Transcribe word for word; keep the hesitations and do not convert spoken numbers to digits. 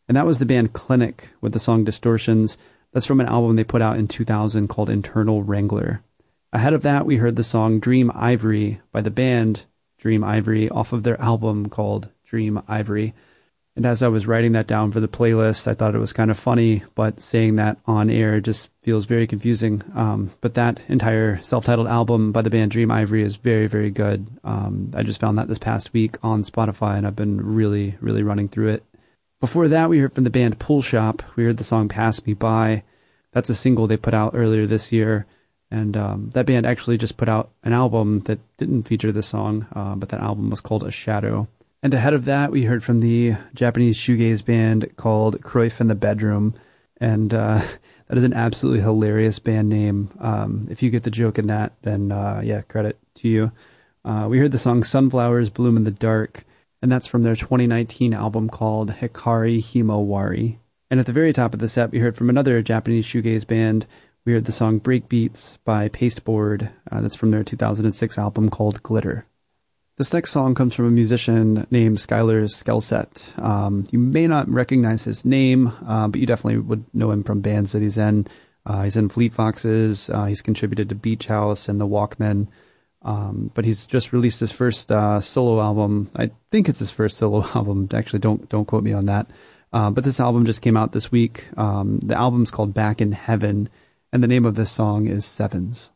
And that was the band Clinic with the song Distortions. That's from an album they put out in two thousand called Internal Wrangler. Ahead of that, we heard the song Dream Ivory by the band Dream Ivory off of their album called Dream Ivory. And as I was writing that down for the playlist, I thought it was kind of funny, but saying that on air just feels very confusing. Um, but that entire self-titled album by the band Dream Ivory is very, very good. Um, I just found that this past week on Spotify, and I've been really, really running through it. Before that, we heard from the band Pool Shop. We heard the song Pass Me By. That's a single they put out earlier this year. And um, that band actually just put out an album that didn't feature this song, uh, but that album was called A Shadow. And ahead of that, we heard from the Japanese shoegaze band called Cruyff in the Bedroom. And uh, that is an absolutely hilarious band name. Um, if you get the joke in that, then uh, yeah, credit to you. Uh, we heard the song Sunflowers Bloom in the Dark, and that's from their twenty nineteen album called Hikari Himawari. And at the very top of the set, we heard from another Japanese shoegaze band. We heard the song Breakbeats by Pasteboard. Uh, that's from their two thousand six album called Glitter. This next song comes from a musician named Skylar Skelset. Um, you may not recognize his name, uh, but you definitely would know him from bands that he's in. Uh, he's in Fleet Foxes. Uh, he's contributed to Beach House and The Walkmen. Um, but he's just released his first uh, solo album. I think it's his first solo album. Actually, don't don't quote me on that. Uh, but this album just came out this week. Um, the album's called Back in Heaven, and the name of this song is Sevens.